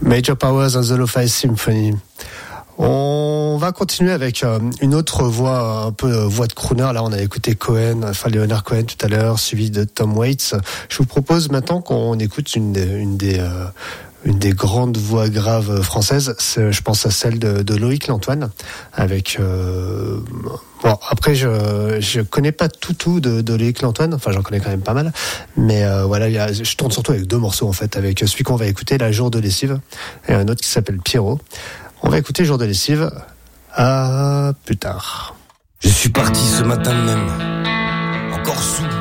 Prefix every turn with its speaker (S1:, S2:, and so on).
S1: Major Powers and the Lo-Fi Symphony. On va continuer avec une autre voix, un peu voix de crooner. Là, on a écouté Leonard Cohen tout à l'heure, suivi de Tom Waits. Je vous propose maintenant qu'on écoute une des grandes voix graves françaises. Je pense à celle de Loïc Lantoine. Avec bon, après, je connais pas tout de Loïc Lantoine. Enfin, j'en connais quand même pas mal. Mais voilà, je tourne surtout avec 2 morceaux en fait. Avec celui qu'on va écouter, La Jour de lessive, et un autre qui s'appelle Pierrot. On va écouter Jour de lessive. À plus tard.
S2: Je suis parti ce matin même, encore sous.